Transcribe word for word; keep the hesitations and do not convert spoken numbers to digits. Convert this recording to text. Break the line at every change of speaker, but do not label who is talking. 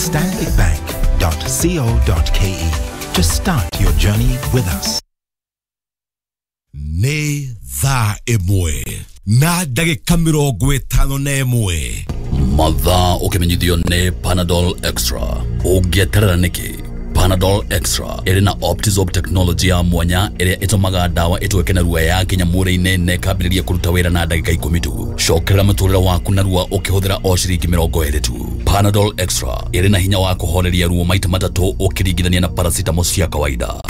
stanbic bank dot co dot ke to start your journey with us.
Ne tha emwe na dagika mirongo itano na emwe
mathaa ukimenyithio ne Panadol Extra. Ungieterera niki? Panadol Extra iri na Optizorb technology ya mwanya iria itumaga dawa itweke na ruwa ya kinya mwiri-ini na ikambiriria kuruta wira na dagika ikumi tu. Cokerera muturire waku na ruwa ukihuthira o ciringi mirongo iri tu. Panadol Extra iri na hinya wa kuhoreria ruwa maita matatu ukiringithania na paracetamol cia kawaida.